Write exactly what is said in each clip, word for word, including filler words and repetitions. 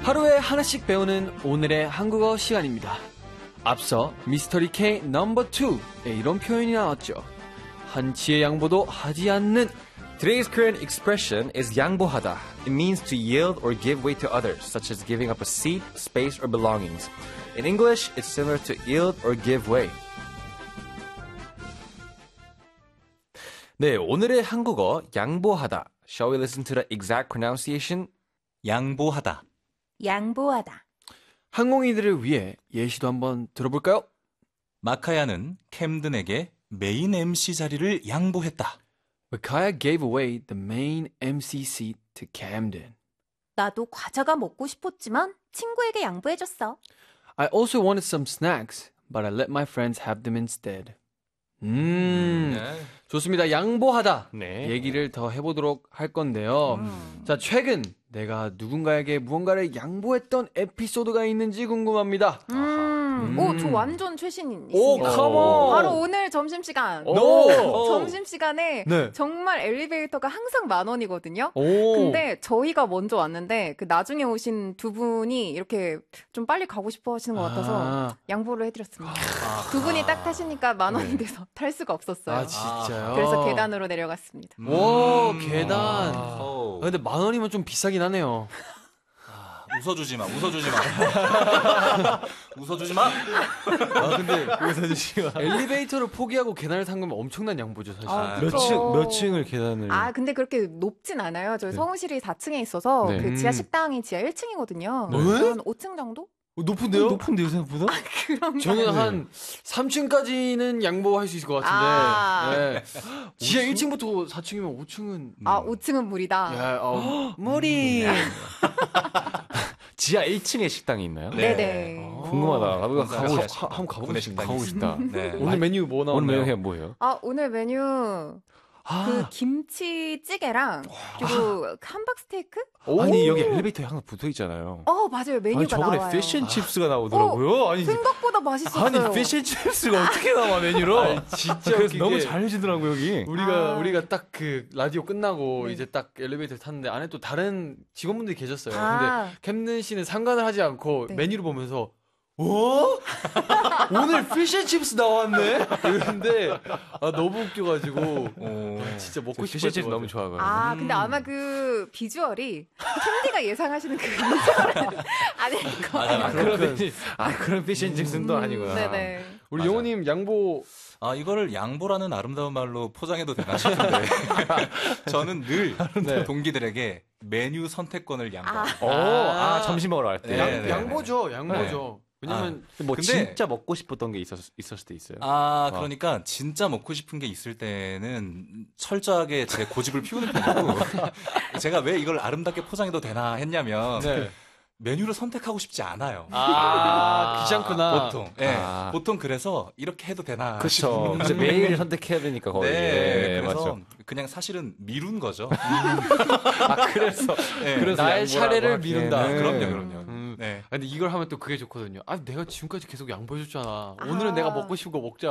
하루에 하나씩 배우는 오늘의 한국어 시간입니다. 앞서 미스터리 K 넘버 투에 이런 표현이 나왔죠. 한치의 양보도 하지 않는. Today's Korean expression is 양보하다. It means to yield or give way to others, such as giving up a seat, space, or belongings. In English, it's similar to yield or give way. 네, 오늘의 한국어 양보하다. Shall we listen to the exact pronunciation? 양보하다. 양보하다. 항공인들을 위해 예시도 한번 들어볼까요? 마카야는 캠든에게 메인 엠씨 자리를 양보했다. Makaya gave away the main 엠씨 seat to Camden. 나도 과자가 먹고 싶었지만 친구에게 양보해줬어. I also wanted some snacks, but I let my friends have them instead. 음, 네. 좋습니다. 양보하다. 네. 얘기를 더 해보도록 할 건데요. 음. 자, 최근 내가 누군가에게 무언가를 양보했던 에피소드가 있는지 궁금합니다. 음. 오, 저 완전 최신 오, 있습니다. 컴온! 바로 오늘 점심시간. 오! 점심시간에 네. 정말 엘리베이터가 항상 만 원이거든요. 오. 근데 저희가 먼저 왔는데 그 나중에 오신 두 분이 이렇게 좀 빨리 가고 싶어 하시는 것 같아서 아. 양보를 해드렸습니다. 두 분이 딱 타시니까 만 원이 돼서 탈 수가 없었어요. 아, 진짜요? 그래서 계단으로 내려갔습니다. 오, 음. 계단. 아. 아, 근데 만 원이면 좀 비싸긴 하네요. 웃어주지 마, 웃어주지 마. 웃어주지 마. 아, 근데 엘리베이터를 포기하고 계단을 탄 거면 엄청난 양보죠, 사실. 아, 몇 그쵸. 층, 몇 층을 계단을. 아, 근데 그렇게 높진 않아요. 저희 네. 성우실이 사 층에 있어서 네. 그 지하 식당이 지하 일 층이거든요. 네? 한 오 층 정도? 어, 높은데요? 높은데요, 생각보다? 그런가? 저는 한 삼 층까지는 양보할 수 있을 것 같은데. 아. 네. 지하 일 층부터 사 층이면 오 층은. 아, 오 층은 무리다. 야, 어, 무리. 지하 일 층에 식당이 있나요? 네. 네네. 궁금하다. 나도 군사 가고, 지하 싶- 식당. 한번 가보고 군의 싶다. 식당이 가고 싶다. 네. 오늘 메뉴 뭐 오늘 나오나요? 메뉴가 뭐예요? 아, 오늘 메뉴 그 김치찌개랑 그리고 함박 스테이크? 오. 아니, 여기 엘리베이터에 항상 붙어 있잖아요. 어, 맞아요. 메뉴가 아니, 저번에 나와요. 피쉬앤칩스가 나오더라고요. 아니, 생각보다 맛있었어요. 아니 피쉬앤칩스가 어떻게 나와 메뉴로? 아니, 진짜 그래서 웃긴 너무 게 잘 해주더라고 여기. 우리가 아. 우리가 딱 그 라디오 끝나고 네. 이제 딱 엘리베이터 탔는데 안에 또 다른 직원분들이 계셨어요. 근데 아, 캠든 씨는 상관을 하지 않고 네. 메뉴를 보면서 어? 오늘 피쉬앤칩스 나왔네? 이러는데 아, 너무 웃겨가지고 아, 진짜 먹고 싶었던 피쉬앤칩스 것 너무 같아요. 좋아하거든요. 아, 근데 아마 그 비주얼이 캔디가 예상하시는 그 비주얼은 아닐 거예요. 아, 그런 아 그런 피쉬앤칩스는 또 아니구나. 네네. 우리 맞아요. 영호님 양보 아, 이거를 양보라는 아름다운 말로 포장해도 되나 싶은데 저는 늘 네. 동기들에게 메뉴 선택권을 양보합니다. 어, 아 점심 먹으러 갈 때. 네, 양, 네. 양보죠, 양보죠. 왜냐면 뭐 근데- 진짜 먹고 싶었던 게 있었 있을 수도 있어요. 아, 그러니까 진짜 먹고 싶은 게 있을 때는 철저하게 제 고집을 피우는 편이고 제가 왜 이걸 아름답게 포장해도 되나 했냐면 네. 메뉴를 선택하고 싶지 않아요. 아, 귀찮구나. 보통. 예. 아. 보통 그래서 이렇게 해도 되나. 그렇죠. 싶은- 이제 매일 선택해야 되니까 거의. 네, 네, 그래서 맞죠. 그냥 사실은 미룬 거죠. 아 그래서 네. 그래서 나의 양보라고 차례를 하기에는. 미룬다. 네. 그럼요, 그럼요. 음. 네. 아, 근데 이걸 하면 또 그게 좋거든요. 아, 내가 지금까지 계속 양보해줬잖아. 아. 오늘은 내가 먹고 싶은 거 먹자.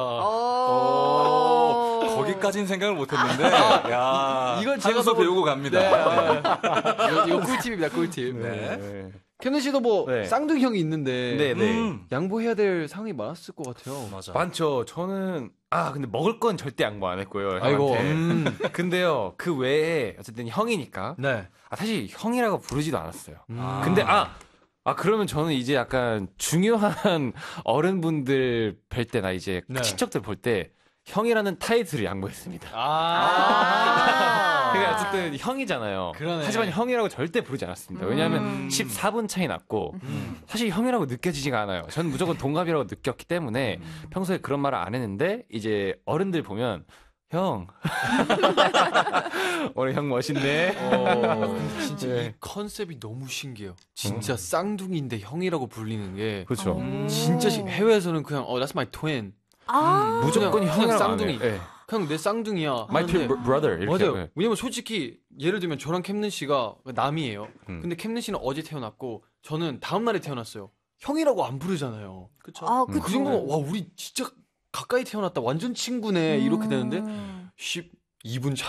어. 오, 거기까지는 생각을 못 했는데, 야, 이건 제가 한수 너무- 배우고 갑니다. 네. 이거, 이거 꿀팁입니다, 꿀팁. 네. 네. 캠든 씨도 뭐 네. 쌍둥이 형이 있는데 네, 네. 음. 양보해야 될 상황이 많았을 것 같아요. 맞아. 많죠. 저는 아 근데 먹을 건 절대 양보 안 했고요. 아이고. 형한테. 음. 근데요 그 외에 어쨌든 형이니까 네. 아, 사실 형이라고 부르지도 않았어요. 음. 근데 아 아 그러면 저는 이제 약간 중요한 어른분들 뵐 때나 이제 네. 친척들 볼 때 형이라는 타이틀을 양보했습니다. 아. 그러니까 어쨌든 형이잖아요. 그러네. 하지만 형이라고 절대 부르지 않았습니다. 왜냐하면 음. 십사 분 차이 났고 음. 사실 형이라고 느껴지지가 않아요. 저는 무조건 동갑이라고 느꼈기 때문에 평소에 그런 말을 안 했는데 이제 어른들 보면 형 오늘 형 멋있네. 어, 진짜 네. 이 컨셉이 너무 신기해요. 진짜 쌍둥이인데 형이라고 불리는 게 그렇죠. 음. 진짜 시- 해외에서는 그냥 어 that's my twin. 아. 무조건 그냥 형이라고 쌍둥이. 안 해요. 네. 그냥 내 쌍둥이야. My 하는데 twin brother 이렇게. 맞아요. 네. 왜냐면 솔직히 예를 들면 저랑 캠든 씨가 남이에요. 음. 근데 캠든 씨는 어제 태어났고 저는 다음 날에 태어났어요. 형이라고 안 부르잖아요. 그쵸. 아, 그 정도면 와 우리 진짜 가까이 태어났다. 완전 친구네. 이렇게 되는데 음. 십이 분 차